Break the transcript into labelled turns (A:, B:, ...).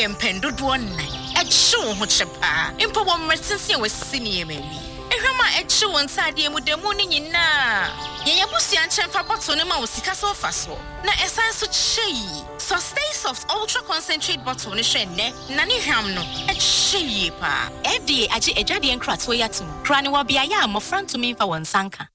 A: empendodo nnan. Eche ho chepa. Impo wo mmertense we sini emawi. Ehwema eche wo nsade mu demu ni nyina. Yeye busia nchemfa bottle ne ma wo sika so faso. Na esan so chei. So Stay Soft Ultra Concentrate bottle ne hwe ne. Na ne hwam no eche pa. FDA age edwade enkrato yatum. Kra ne wo bia ya amofra ntumi mfa won sanka.